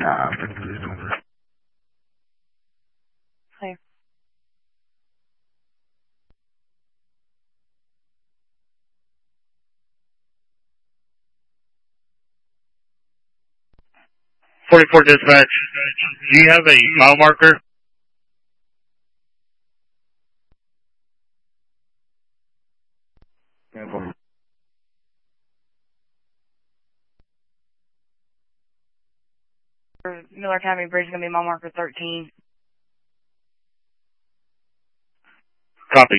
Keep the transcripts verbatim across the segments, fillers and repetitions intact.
Nah, I'm thinking this number. Clear. forty-four dispatch, do you have a mile marker? Miller Academy Bridge is going to be mile marker thirteen. Copy.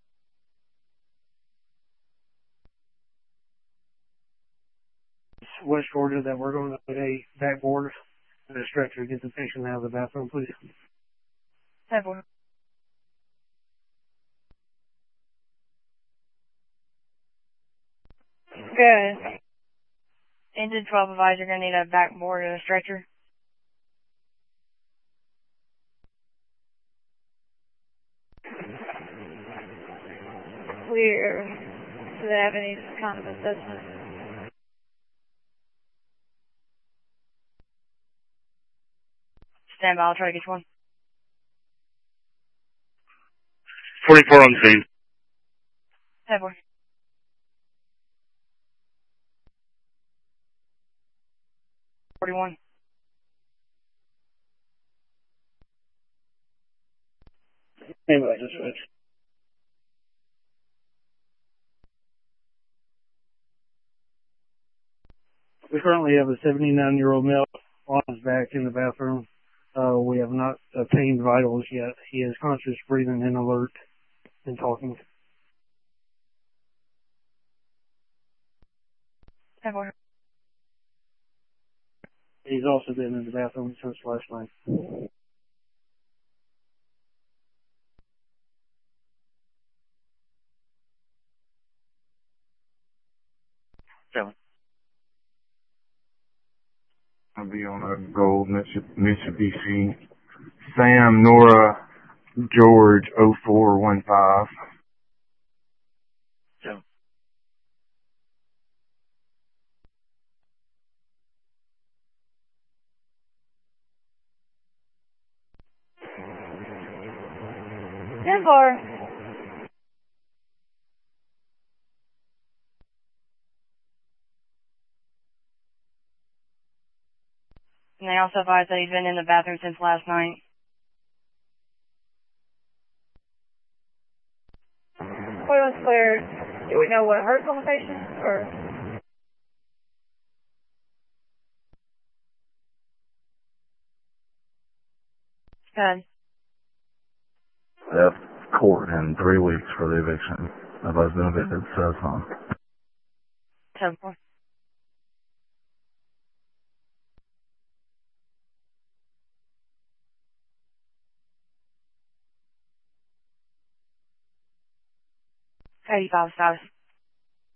West Georgia that we're going to put a backboard and a stretcher to get the patient out of the bathroom, please. Backboard. Good. Engine twelve advised you're going to need a backboard and a stretcher. Clear to the Avenue kind of assessment. Stand by, I'll try to get you one. forty-four on scene. Backboard. forty-one. Anyway, just switch. We currently have a seventy-nine-year-old male on his back in the bathroom. Uh, we have not obtained vitals yet. He is conscious, breathing, and alert, and talking. Backboard. He's also been in the bathroom since last night. Seven. I'll be on a gold Mitsubishi. Sam, Nora, George, oh four one five. Seven. ten four. And they also advised that he's been in the bathroom since last night. Toilet's cleared. Do we know what hurts on the patient? Or Good. Left court in three weeks for the eviction. Nobody's been evicted, so it's fine. ten four. eighty-five status.